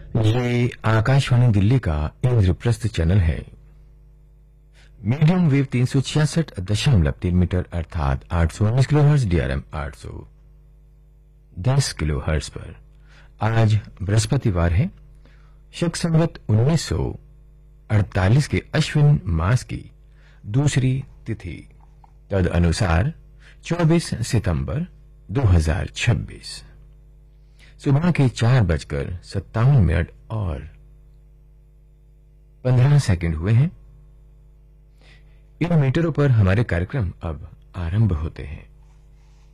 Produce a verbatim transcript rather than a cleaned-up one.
ये आकाशवाणी दिल्ली का इंद्रप्रस्थ चैनल है। मीडियम वेव तीन सौ छियासठ दशमलव तीन मीटर अर्थात आठ सौ उन्नीस किलो हर्ट्ज डीआरएम आठ सौ दस किलो हर्ट्ज पर आज बृहस्पतिवार है। शक संवत उन्नीस सौ अड़तालीस के अश्विन मास की दूसरी तिथि तद अनुसार चौबीस सितंबर दो हजार छब्बीस सुबह के चार बजकर सत्तावन मिनट और पंद्रह सेकंड हुए हैं। इन मीटरों पर हमारे कार्यक्रम अब आरंभ होते हैं।